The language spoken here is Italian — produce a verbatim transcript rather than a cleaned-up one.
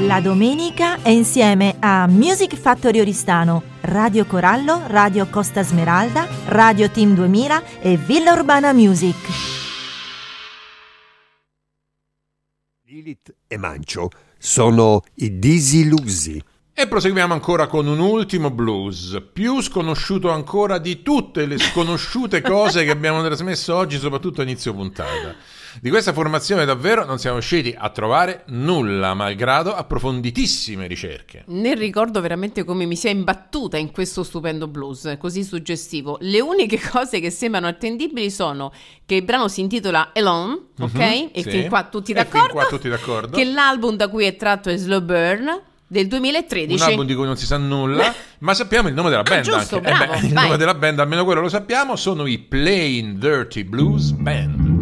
La domenica è insieme a Music Factory Oristano, Radio Corallo, Radio Costa Smeralda, Radio Team duemila e Villa Urbana Music. Lilith e Mancio sono i disillusi. E proseguiamo ancora con un ultimo blues, più sconosciuto ancora di tutte le sconosciute cose che abbiamo trasmesso oggi, soprattutto a inizio puntata. Di questa formazione davvero non siamo riusciti a trovare nulla, malgrado approfonditissime ricerche. Ne ricordo veramente come mi sia imbattuta in questo stupendo blues, così suggestivo. Le uniche cose che sembrano attendibili sono che il brano si intitola Alone, ok? Mm-hmm, e sì. fin qua tutti d'accordo? E fin qua tutti d'accordo. Che l'album da cui è tratto è Slow Burn del duemilatredici. Un album di cui non si sa nulla, ma sappiamo il nome della band ah, giusto, anche. Bravo, eh beh, il vai. nome della band, almeno quello lo sappiamo, sono i Plain Dirty Blues Band.